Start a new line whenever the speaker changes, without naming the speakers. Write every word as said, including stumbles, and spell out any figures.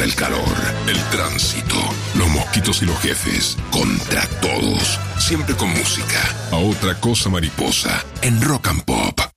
el calor, el tránsito, los mosquitos y los jefes. Contra todos. Siempre con música. A otra cosa mariposa. En Rock and Pop.